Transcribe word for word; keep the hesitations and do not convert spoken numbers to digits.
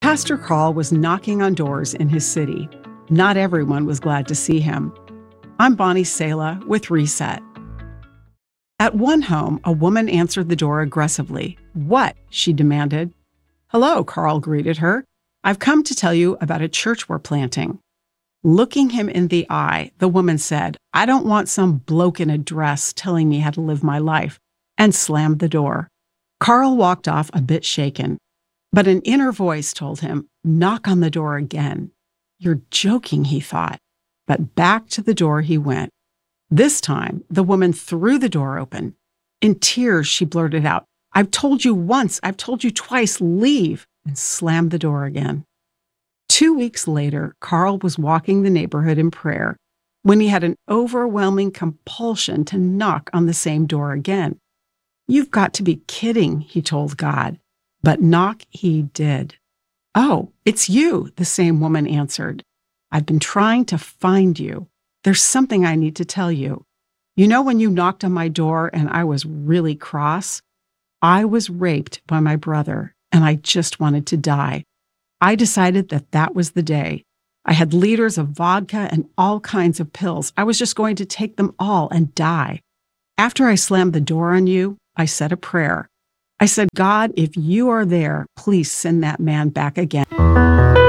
Pastor Carl was knocking on doors in his city. Not everyone was glad to see him. I'm Bonnie Sala with Reset. At one home, a woman answered the door aggressively. "What?" she demanded. "Hello," Carl greeted her. "I've come to tell you about a church we're planting." Looking him in the eye, the woman said, "I don't want some bloke in a dress telling me how to live my life," and slammed the door. Carl walked off a bit shaken, but an inner voice told him, "Knock on the door again." "You're joking," he thought, but back to the door he went. This time, the woman threw the door open. In tears, she blurted out, "I've told you once, I've told you twice, leave," and slammed the door again. Two weeks later, Carl was walking the neighborhood in prayer when he had an overwhelming compulsion to knock on the same door again. "You've got to be kidding," he told God, but knock he did. "Oh, it's you," the same woman answered. "I've been trying to find you. There's something I need to tell you. You know when you knocked on my door and I was really cross? I was raped by my brother, and I just wanted to die. I decided that that was the day. I had liters of vodka and all kinds of pills. I was just going to take them all and die. After I slammed the door on you, I said a prayer. I said, God, if you are there, please send that man back again."